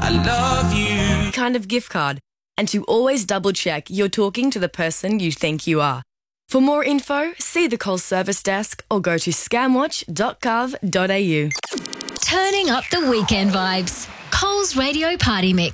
I love you kind of gift card, and to always double check you're talking to the person you think you are. For more info, see the Coles service desk or go to scamwatch.gov.au. Turning up the weekend vibes. Coles Radio Party Mix.